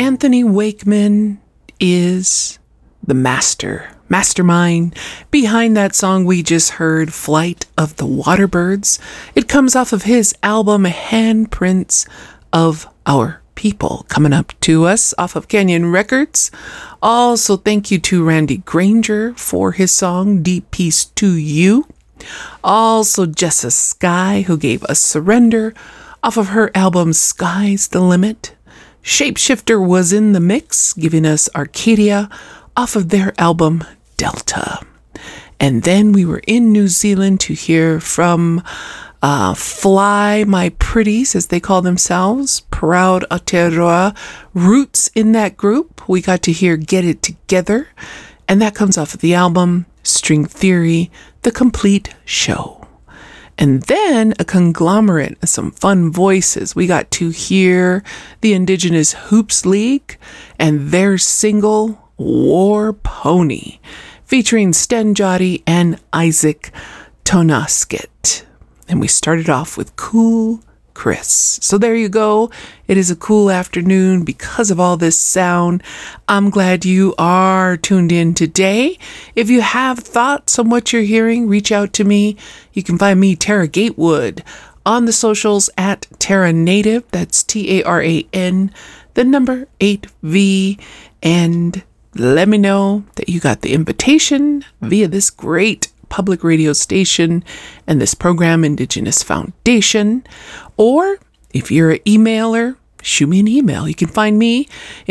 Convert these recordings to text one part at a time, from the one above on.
Anthony Wakeman is the mastermind behind that song we just heard, Flight of the Waterbirds. It comes off of his album Handprints of Our People, coming up to us off of Canyon Records. Also, thank you to Randy Granger for his song Deep Peace to You. Also, Jessa Sky, who gave us Surrender off of her album Sky's the Limit. Shapeshifter was in the mix, giving us Arcadia off of their album Delta. And then we were in New Zealand to hear from Fly My Pretties, as they call themselves, Proud Aotearoa roots in that group. We got to hear Get It Together, and that comes off of the album String Theory, The Complete Show. And then a conglomerate of some fun voices. We got to hear the Indigenous Hoops League and their single War Pony, featuring Sten Jotty and Isaac Tonaskit. And we started off with Cool Chris. So there you go. It is a cool afternoon because of all this sound. I'm glad you are tuned in today. If you have thoughts on what you're hearing, reach out to me. You can find me, Tara Gatewood, on the socials at Tara Native. That's TARAN, the number 8V. And let me know that you got the invitation via this great public radio station and this program, Indigenous Foundation. Or if you're an emailer, shoot me an email. You can find me,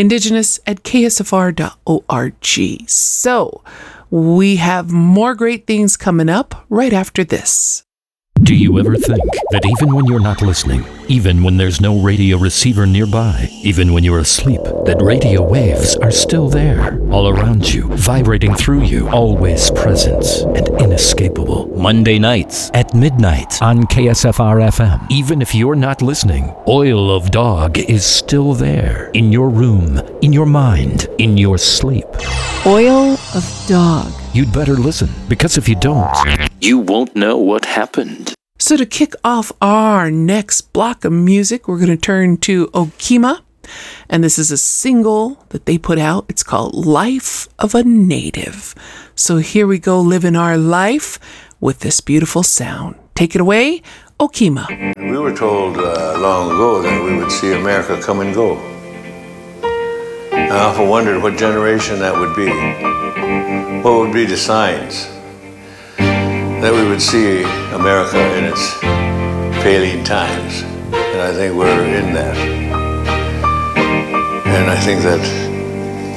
indigenous@ksfr.org. So we have more great things coming up right after this. Do you ever think that even when you're not listening, even when there's no radio receiver nearby, even when you're asleep, that radio waves are still there, all around you, vibrating through you, always present and inescapable? Monday nights at midnight on KSFR-FM. Even if you're not listening, Oil of Dog is still there, in your room, in your mind, in your sleep. Oil of Dog. You'd better listen, because if you don't, you won't know what happened. So to kick off our next block of music, we're going to turn to Okima. And this is a single that they put out. It's called Life of a Native. So here we go, living our life with this beautiful sound. Take it away, Okima. We were told long ago that we would see America come and go. I often wondered what generation that would be. What would be the signs that we would see America in its failing times? And I think we're in that. And I think that